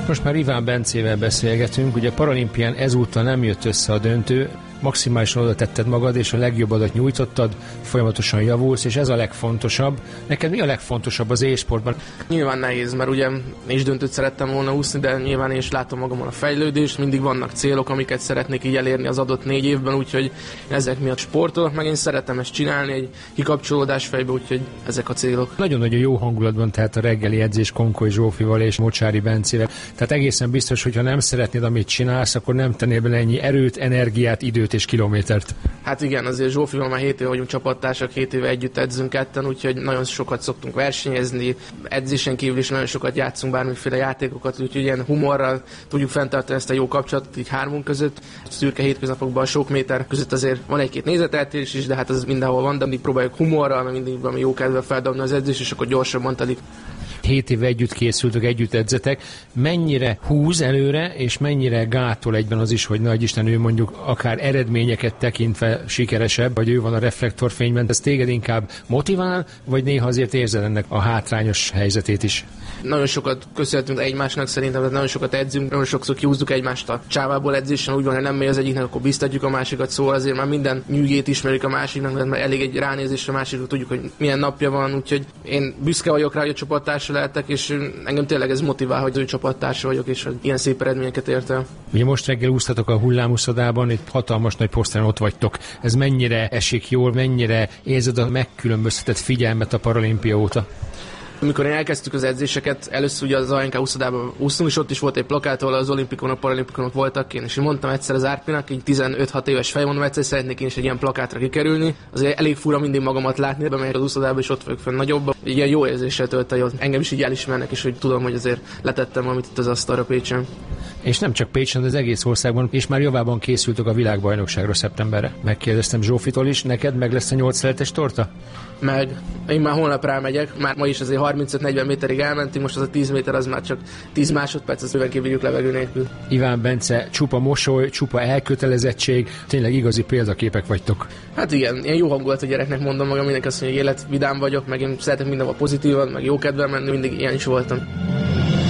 Most már Iván Bencével beszélgetünk, ugye a paralimpián ezúttal nem jött össze a döntő, maximálisan oda tetted magad, és a legjobbadat nyújtottad, folyamatosan javulsz, és ez a legfontosabb. Neked mi a legfontosabb az e-sportban? Nyilván nehéz, mert ugye én is döntőt szerettem volna úszni, de nyilván én is látom magamon a fejlődést, mindig vannak célok, amiket szeretnék így elérni az adott 4 évben, úgyhogy ezek miatt sportolok, meg én szeretem ezt csinálni, egy kikapcsolódás fejbe, úgyhogy ezek a célok. Nagyon jó hangulatban tehát a reggeli edzés Konkoly Zsófival és Mocsári Bencével. Tehát egészen biztos, hogy ha nem szeretnéd, amit csinálsz, akkor nem tennél bele ennyi erőt, energiát, időt és kilométert. Hát igen, azért Zsófival már 7 éve vagyunk csapattársak, 7 éve együtt edzünk ketten, úgyhogy nagyon sokat szoktunk versenyezni, edzésen kívül is nagyon sokat játszunk bármiféle játékokat, úgyhogy ilyen humorral tudjuk fenntartani ezt a jó kapcsolatot így hármunk között. Szürke hétköznapokban sok méter között azért van egy-két nézeteltérés is, de hát az mindenhol van, de mindig próbáljuk humorral, mert mindig valami jó kedvel feldobni az edzés, és akkor gyorsabban telik. 7 éve együtt készültök, együtt edzetek. Mennyire húz előre, és mennyire gátol egyben az is, hogy nagy Isten, ő mondjuk akár eredményeket tekintve sikeresebb, vagy ő van a reflektorfényben, ez téged inkább motivál, vagy néha azért érzed ennek a hátrányos helyzetét is? Nagyon sokat köszönhetünk egymásnak szerintem, tehát nagyon sokat edzünk, nagyon sokszor kiúzzuk egymást a csávából edzésen, úgy van, hogy nem megy az egyiknek, akkor biztatjuk a másikat, szóval azért már minden nyűgét ismerik a másiknak, mert elég egy ránézésre a másikra tudjuk, hogy milyen napja van, úgyhogy én büszke vagyok rá, hogy a csapattársa lehetek, és engem tényleg ez motivál, hogy ő csapattársa vagyok, és hogy ilyen szép eredményeket ért el. Ugye most reggel úsztatok a hullámuszodában, egy hatalmas nagy poszteren ott vagytok. Ez mennyire esik jól, mennyire érzed a megkülönböztetett figyelmet a paralimpia óta? Amikor én elkezdtük az edzéseket, először ugye az ANK úszodában úsztunk, és ott is volt egy plakát, ahol az olimpikonok, paralimpikonok voltak én, és én mondtam egyszer az Árpinak, így 15-6 éves fej, mondom, egyszer szeretnék én is egy ilyen plakátra kikerülni. Azért elég fura mindig magamat látni, bemegyek az úszodába, és ott vagyok fenn nagyobb. Ilyen jó érzéssel tölt el, engem is így elismernek, és hogy tudom, hogy azért letettem valamit itt az asztalra Pécsen. És nem csak Pécsen, de az egész országban, és már javában készültök a világbajnokságra szeptemberre. Megkérdeztem Zsófitól is, neked meg lesz a 8 szeletes torta? Meg. Én már holnap rámegyek, már ma is azért 35-40 méterig elmentünk, most az a 10 méter az már csak 10 másodperc, az bőven kívüljük levegő nélkül. Iván Bence, csupa mosoly, csupa elkötelezettség, tényleg igazi példaképek vagytok. Hát igen, ilyen jó hangulat a gyereknek mondom magam, mindenki azt mondja, hogy életvidám vagyok, meg én szeretek mindenhol pozitívan, meg jó kedvel menni, mindig ilyen is voltam.